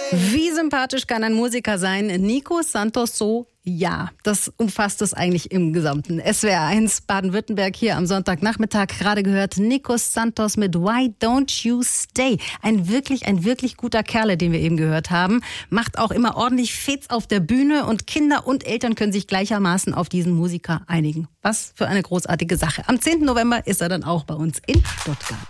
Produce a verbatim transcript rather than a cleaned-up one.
Wie sympathisch kann ein Musiker sein? Nico Santos so? Ja, das umfasst es eigentlich im Gesamten. S W R eins Baden-Württemberg hier am Sonntagnachmittag gerade gehört Nico Santos mit Why Don't You Stay? Ein wirklich, ein wirklich guter Kerle, den wir eben gehört haben. Macht auch immer ordentlich Fets auf der Bühne und Kinder und Eltern können sich gleichermaßen auf diesen Musiker einigen. Was für eine großartige Sache. Am zehnten November ist er dann auch bei uns in Stuttgart.